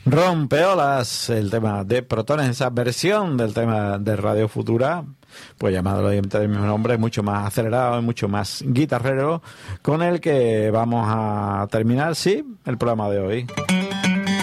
Rompeolas, el tema de Protones, esa versión del tema de Radio Futura, pues llamado obviamente del mismo nombre, mucho más acelerado y mucho más guitarrero, con el que vamos a terminar, sí, el programa de hoy.